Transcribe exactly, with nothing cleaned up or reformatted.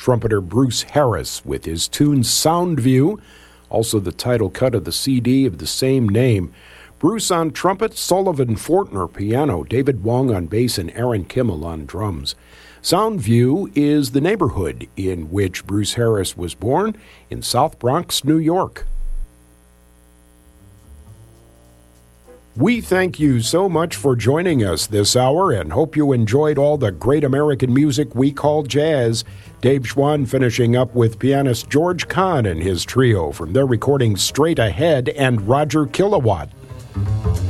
trumpeter Bruce Harris with his tune Soundview, also the title cut of the C D of the same name. Bruce on trumpet, Sullivan Fortner piano, David Wong on bass, and Aaron Kimmel on drums. Soundview is the neighborhood in which Bruce Harris was born in South Bronx, New York. We thank you so much for joining us this hour and hope you enjoyed all the great American music we call jazz. Dave Schwann finishing up with pianist George Kahn and his trio from their recording Straight Ahead and Roger Kilowatt.